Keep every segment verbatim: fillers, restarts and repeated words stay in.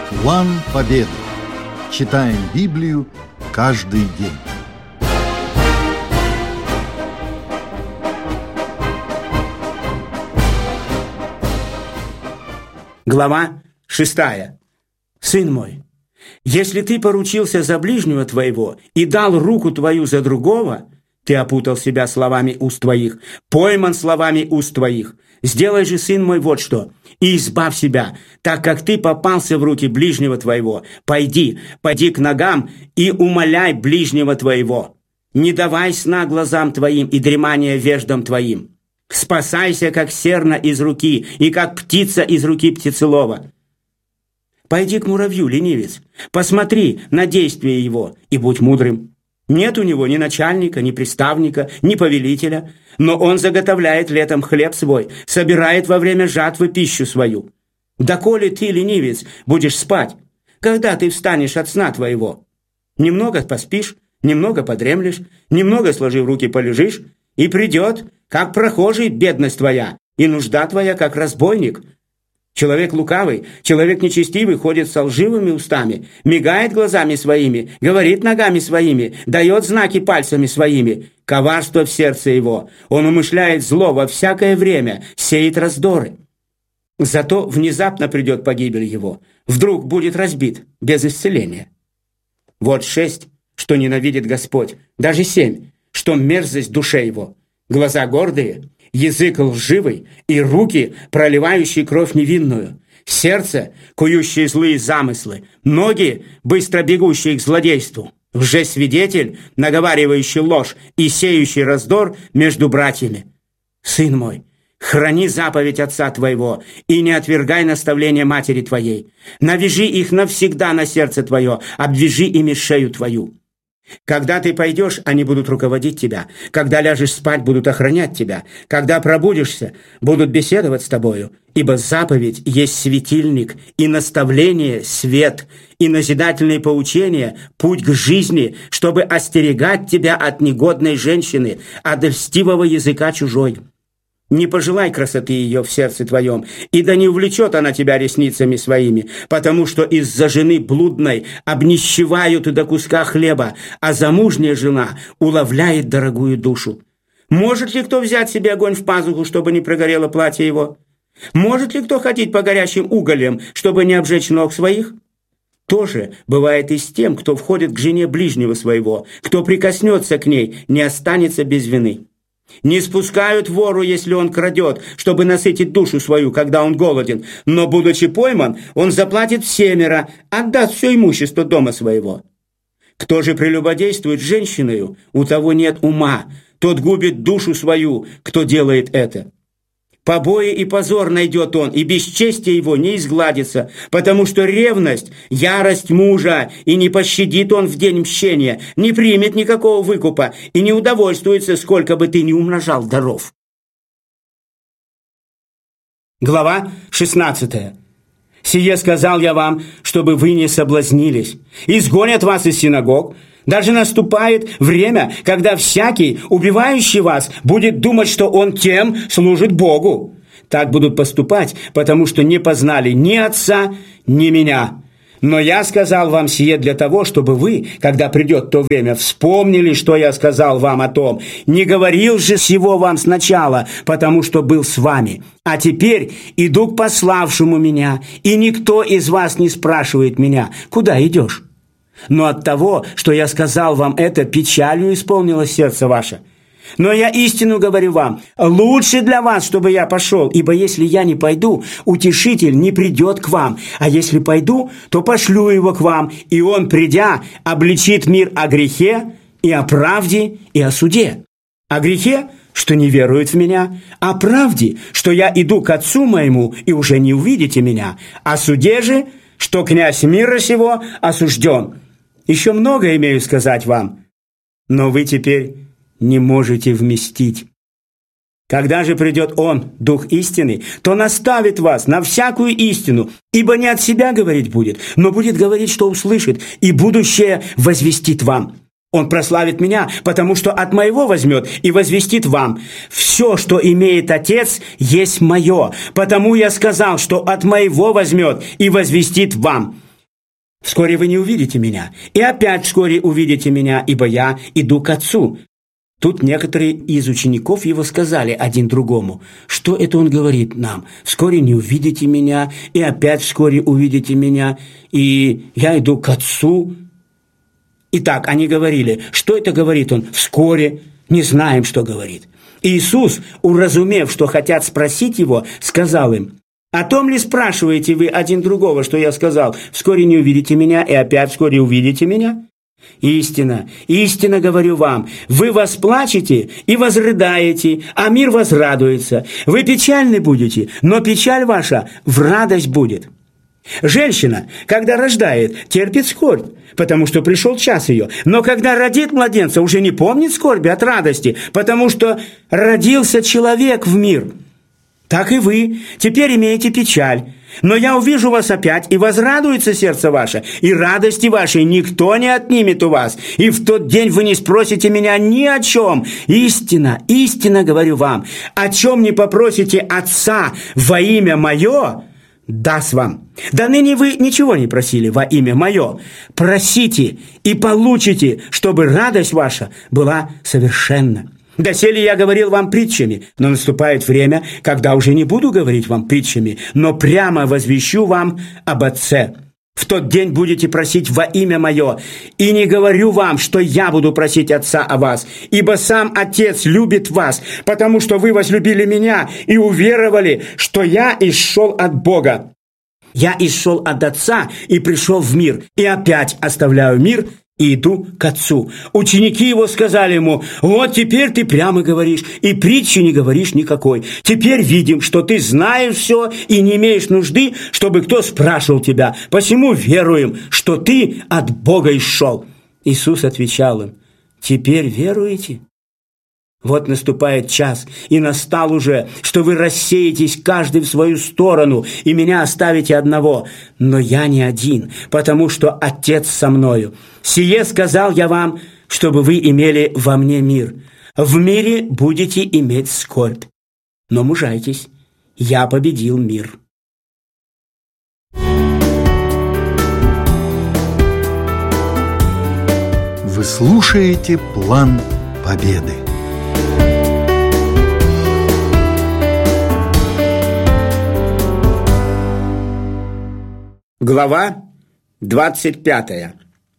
План победы. Читаем Библию каждый день. Глава шестая. Сын мой, если ты поручился за ближнего твоего и дал руку твою за другого, ты опутал себя словами уст твоих, пойман словами уст твоих. Сделай же, сын мой, вот что, и избавь себя, так как ты попался в руки ближнего твоего. Пойди, пойди к ногам и умоляй ближнего твоего. Не давай сна глазам твоим и дремания веждам твоим. Спасайся, как серна из руки, и как птица из руки птицелова. Пойди к муравью, ленивец, посмотри на действие его и будь мудрым. Нет у него ни начальника, ни приставника, ни повелителя, но он заготовляет летом хлеб свой, собирает во время жатвы пищу свою. Доколе ты, ленивец, будешь спать, когда ты встанешь от сна твоего? Немного поспишь, немного подремлешь, немного, сложив руки, полежишь, и придет, как прохожий, бедность твоя, и нужда твоя, как разбойник. Человек лукавый, человек нечестивый ходит со лживыми устами, мигает глазами своими, говорит ногами своими, дает знаки пальцами своими. Коварство в сердце его, он умышляет зло во всякое время, сеет раздоры. Зато внезапно придет погибель его, вдруг будет разбит, без исцеления. Вот шесть, что ненавидит Господь, даже семь, что мерзость душе его, глаза гордые, язык лживый и руки, проливающие кровь невинную, сердце, кующее злые замыслы, ноги, быстро бегущие к злодейству, лжесвидетель, наговаривающий ложь и сеющий раздор между братьями. Сын мой, храни заповедь отца твоего и не отвергай наставления матери твоей. Навяжи их навсегда на сердце твое, обвяжи ими шею твою. Когда ты пойдешь, они будут руководить тебя. Когда ляжешь спать, будут охранять тебя. Когда пробудишься, будут беседовать с тобою. Ибо заповедь есть светильник, и наставление – свет, и назидательные поучения – путь к жизни, чтобы остерегать тебя от негодной женщины, от льстивого языка чужой. Не пожелай красоты ее в сердце твоем, и да не увлечет она тебя ресницами своими, потому что из-за жены блудной обнищевают до куска хлеба, а замужняя жена уловляет дорогую душу. Может ли кто взять себе огонь в пазуху, чтобы не прогорело платье его? Может ли кто ходить по горящим угольям, чтобы не обжечь ног своих? То же бывает и с тем, кто входит к жене ближнего своего, кто прикоснется к ней, не останется без вины. Не спускают вору, если он крадет, чтобы насытить душу свою, когда он голоден, но, будучи пойман, он заплатит всемеро, отдаст все имущество дома своего. Кто же прелюбодействует с женщиною, у того нет ума, тот губит душу свою, кто делает это. Побои и позор найдет он, и бесчестие его не изгладится, потому что ревность – ярость мужа, и не пощадит он в день мщения, не примет никакого выкупа и не удовольствуется, сколько бы ты ни умножал даров. Глава шестнадцатая. «Сие сказал я вам, чтобы вы не соблазнились. Изгонят вас из синагог. Даже наступает время, когда всякий, убивающий вас, будет думать, что он тем служит Богу. Так будут поступать, потому что не познали ни Отца, ни Меня. Но я сказал вам сие для того, чтобы вы, когда придет то время, вспомнили, что я сказал вам о том. Не говорил же сего вам сначала, потому что был с вами. А теперь иду к пославшему меня, и никто из вас не спрашивает меня, куда идешь? Но от того, что я сказал вам это, печалью исполнилось сердце ваше. Но я истину говорю вам, лучше для вас, чтобы я пошел, ибо если я не пойду, утешитель не придет к вам, а если пойду, то пошлю его к вам, и он, придя, обличит мир о грехе, и о правде, и о суде. О грехе, что не веруют в меня, о правде, что я иду к Отцу моему, и уже не увидите меня, о суде же, что князь мира сего осужден. Еще много имею сказать вам, но вы теперь не можете вместить. Когда же придет Он, Дух истины, то наставит вас на всякую истину, ибо не от себя говорить будет, но будет говорить, что услышит, и будущее возвестит вам. Он прославит меня, потому что от моего возьмет и возвестит вам. Все, что имеет Отец, есть мое, потому я сказал, что от моего возьмет и возвестит вам. вскоре вы не увидите меня, и опять вскоре увидите меня, ибо я иду к Отцу». Тут некоторые из учеников его сказали один другому: «Что это он говорит нам? Вскоре не увидите меня, и опять вскоре увидите меня, и я иду к Отцу». Итак, они говорили: «Что это говорит он? Вскоре, не знаем, что говорит». Иисус, уразумев, что хотят спросить его, сказал им: «О том ли спрашиваете вы один другого, что я сказал? Вскоре не увидите меня, и опять вскоре увидите меня? Истина, истинно говорю вам, вы восплачете и возрыдаете, а мир возрадуется. Вы печальны будете, но печаль ваша в радость будет». Женщина, когда рождает, терпит скорбь, потому что пришел час ее. Но когда родит младенца, уже не помнит скорби от радости, потому что родился человек в мир. Так и вы теперь имеете печаль. Но я увижу вас опять, и возрадуется сердце ваше, и радости вашей никто не отнимет у вас. И в тот день вы не спросите меня ни о чем. Истинно, истинно говорю вам, о чем не попросите Отца во имя Мое, даст вам. Да ныне вы ничего не просили во имя Мое. Просите и получите, чтобы радость ваша была совершенна. Доселе я говорил вам притчами, но наступает время, когда уже не буду говорить вам притчами, но прямо возвещу вам об Отце. В тот день будете просить во имя Мое, и не говорю вам, что я буду просить Отца о вас, ибо сам Отец любит вас, потому что вы возлюбили Меня и уверовали, что я исшел от Бога. Я исшел от Отца и пришел в мир, и опять оставляю мир и иду к Отцу. Ученики его сказали ему: «Вот теперь ты прямо говоришь, и притчи не говоришь никакой. Теперь видим, что ты знаешь все и не имеешь нужды, чтобы кто спрашивал тебя. Посему веруем, что ты от Бога исшел». Иисус отвечал им: «Теперь веруете? Вот наступает час, и настал уже, что вы рассеетесь каждый в свою сторону, и меня оставите одного. Но я не один, потому что Отец со мною. Сие сказал я вам, чтобы вы имели во мне мир. В мире будете иметь скорбь. Но мужайтесь, я победил мир». Вы слушаете «План победы». Глава двадцать пятая.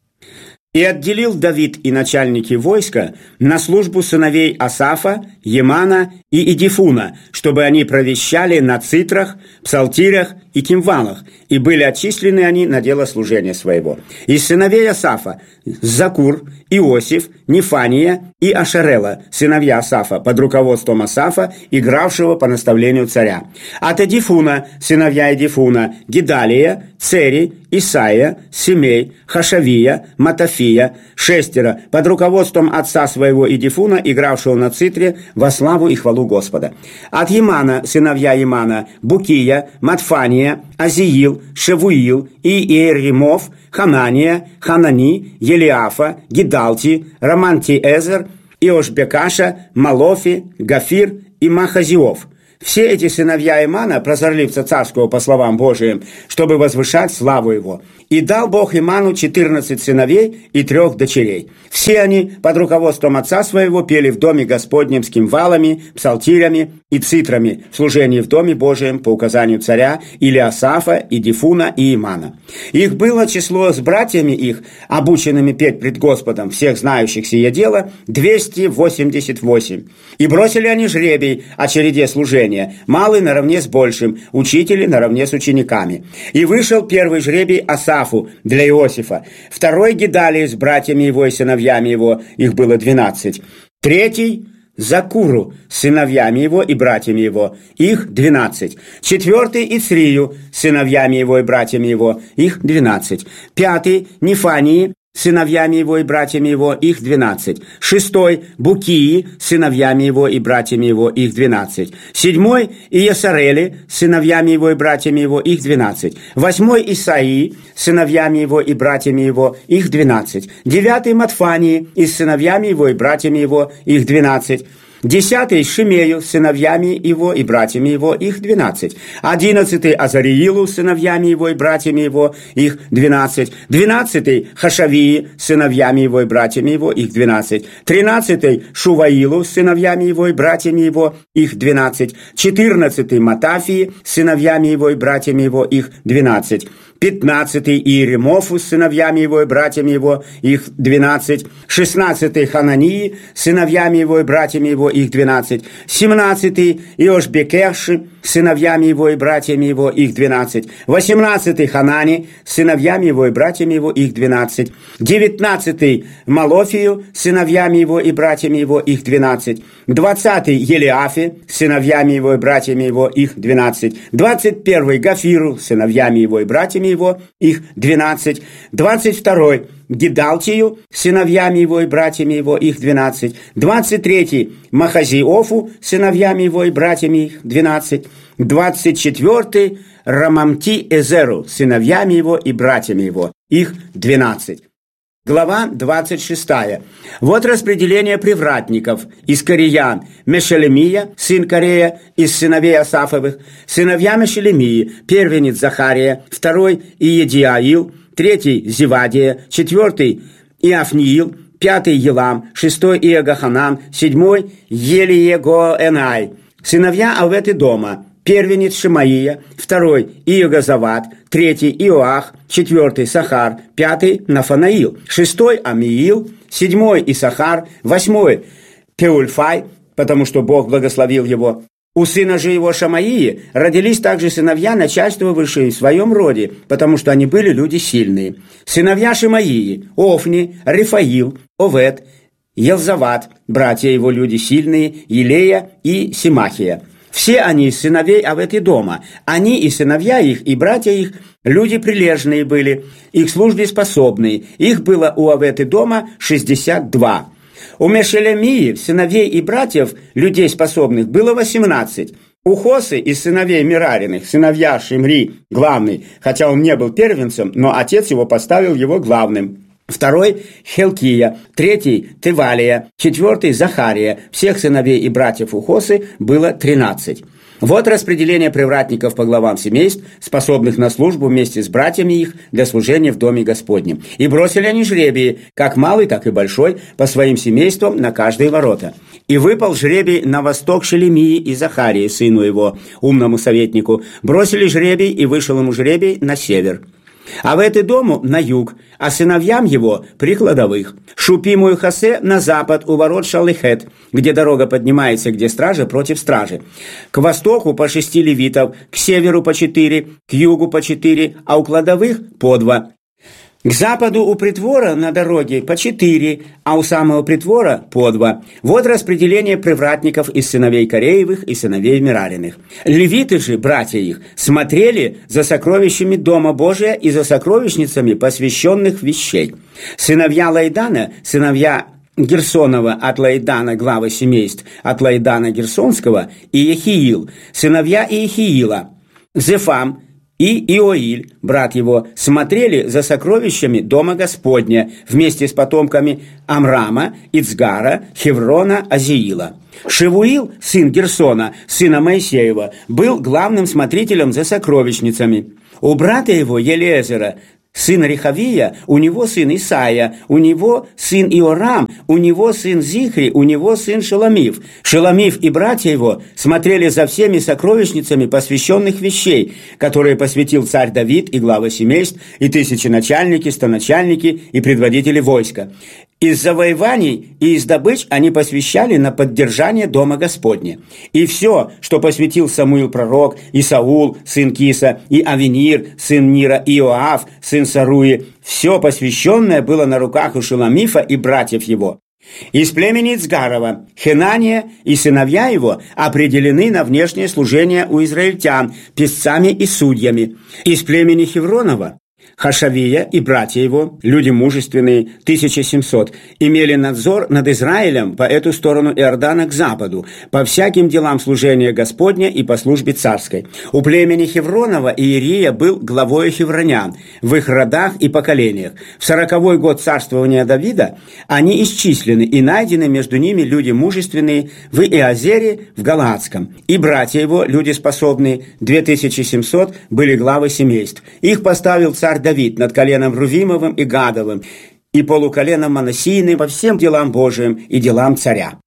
«И отделил Давид и начальники войска на службу сыновей Асафа, Емана и Идифуна, чтобы они провещали на цитрах, псалтирях и кимвалах, и были отчислены они на дело служения своего. Из сыновей Асафа Закур, Иосиф, Нефания и Ашарела, сыновья Асафа, под руководством Асафа, игравшего по наставлению царя. От Идифуна, сыновья Идифуна, Гидалия, Цери, Исаия, Семей, Хашавия, Матафия, шестеро, под руководством отца своего Идифуна, игравшего на цитре во славу и хвалу Господа. От Емана, сыновья Емана, Букия, Матфания, Азиил, Шевуил и Иеремов, Ханания, Ханани, Елиафа, Гидалти, Романтиэзер, Иошбекаша, Малофи, Гафир и Махазиов. Все эти сыновья Имана, прозорливца царского по словам Божиим, чтобы возвышать славу его. И дал Бог Иману четырнадцать сыновей и трех дочерей. Все они под руководством отца своего пели в доме Господнем с кимвалами, псалтирями и цитрами в служении в доме Божием по указанию царя Илиасафа, Идифуна и Имана. Их было число с братьями их, обученными петь пред Господом, всех знающих сие дело, двести восемьдесят восемь. И бросили они жребий о череде служения, малый наравне с большим, учители наравне с учениками. И вышел первый жребий Асафу для Иосифа, второй Гидалии с братьями его и сыновьями его, их было двенадцать, третий Закуру с сыновьями его и братьями его, их двенадцать, четвертый Ицрию с сыновьями его и братьями его, их двенадцать, пятый Нефании с сыновьями его и братьями его, их двенадцать, шестой Букии с сыновьями его и братьями его, их двенадцать, седьмой Иесарели с сыновьями его и братьями его, их двенадцать, восьмой Исаии с сыновьями его и братьями его, их двенадцать, девятый Матфании и с сыновьями его и братьями его, их двенадцать, Десятый Шимею с сыновьями его и братьями его, их двенадцать. Одиннадцатый Азариилу с сыновьями его и братьями его, их двенадцать. Двенадцатый Хашавии с сыновьями его и братьями его, их двенадцать. Тринадцатый Шуваилу с сыновьями его и братьями его, их двенадцать. Четырнадцатый Матафии с сыновьями его и братьями его, их двенадцать. Пятнадцатый Иеремофу с сыновьями его и братьями его, их двенадцать. Шестнадцатый Ханании с сыновьями его и братьями его, их двенадцать. Семнадцатый Иошбекеши с сыновьями его и братьями его, их двенадцать. Восемнадцатый Ханани с сыновьями его и братьями его, их двенадцать. Девятнадцатый Малофию с сыновьями его и братьями его, их двенадцать. Двадцатый Елиафе с сыновьями его и братьями его, их двенадцать. Двадцать первый Гафиру с сыновьями его и братьями его, их двенадцать. Двадцать второй Гидалтию с сыновьями его и братьями его, их двенадцать. Двадцать третий Махазиофу с сыновьями его и братьями, их двенадцать. Двадцать четвертый Рамамти Эзеру с сыновьями его и братьями его, их двенадцать. Глава двадцать шестая. Вот распределение привратников из Кориян: Мешелемия, сын Корея, из сыновей Асафовых, сыновья Мешелемии, первенец Захария, второй Иедиаил, третий Зевадия, четвертый Иафниил, пятый Елам, шестой Иегаханан, седьмой Елиегоэнай, сыновья Авет и дома, первенец Шимаия, второй Иегозават, третий Иоах, четвертый Сахар, пятый Нафанаил, шестой Амиил, седьмой Исахар, восьмой Пеульфай, потому что Бог благословил его. У сына же его Шамаии родились также сыновья, начальствовавшие в своем роде, потому что они были люди сильные. Сыновья Шимаии: Офни, Рифаил, Овет, Елзават, братья его люди сильные, Илея и Симахия. Все они из сыновей Авет и дома. Они и сыновья их, и братья их люди прилежные были, их службе способные. Их было у Авет и дома шестьдесят два. У Мешелемии, сыновей и братьев, людей способных, было восемнадцать. У Хосы из сыновей Мерариных, сыновья Шимри, главный, хотя он не был первенцем, но отец его поставил его главным. Второй – Хелкия, третий – Тевалия, четвертый – Захария. Всех сыновей и братьев у Хосы было тринадцать. Вот распределение привратников по главам семейств, способных на службу вместе с братьями их для служения в Доме Господнем. И бросили они жребии, как малый, так и большой, по своим семействам на каждые ворота. И выпал жребий на восток Шелемии и Захарии, сыну его, умному советнику. Бросили жребий, и вышел ему жребий на север. А в этой дому на юг, а сыновьям его при кладовых. Шупиму и Хосе на запад у ворот Шалихет, где дорога поднимается, где стража против стражи. К востоку по шести левитов, к северу по четыре, к югу по четыре, а у кладовых по два. К западу у притвора на дороге по четыре, а у самого притвора по два. Вот распределение привратников из сыновей Кореевых и сыновей Мерариных. Левиты же, братья их, смотрели за сокровищами Дома Божия и за сокровищницами посвященных вещей. Сыновья Лайдана, сыновья Герсонова от Лайдана, главы семейств от Лайдана Герсонского, и Ехиил, сыновья Иехиила, Зефам и Иоиль, брат его, смотрели за сокровищами Дома Господня вместе с потомками Амрама, Ицгара, Хеврона, Азиила. Шевуил, сын Герсона, сына Моисеева, был главным смотрителем за сокровищницами. У брата его, Елиезера, сын Рехавия, у него сын Исаия, у него сын Иорам, у него сын Зихри, у него сын Шеломив. Шеломив и братья его смотрели за всеми сокровищницами посвященных вещей, которые посвятил царь Давид и главы семейств, и тысяченачальники, стоначальники и предводители войска. Из завоеваний и из добыч они посвящали на поддержание Дома Господня. И все, что посвятил Самуил пророк, и Саул, сын Киса, и Авенир, сын Нира, и Иоав, сын Саруи, все посвященное было на руках у Шеломифа и братьев его. Из племени Ицгарова Хенания и сыновья его определены на внешнее служение у израильтян, песцами и судьями. Из племени Хевронова Хашавия и братья его, люди мужественные, тысяча семьсот, имели надзор над Израилем по эту сторону Иордана к западу, по всяким делам служения Господня и по службе царской. У племени Хевронова Иерия был главою хевронян в их родах и поколениях. В сороковой год царствования Давида они исчислены и найдены между ними люди мужественные в Иозере, в Галаадском. И братья его, люди способные, две тысячи семьсот, были главы семейств. Их поставил царь Давид над коленом Рувимовым и Гадовым и полуколеном Манассийным по всем делам Божиим и делам царя.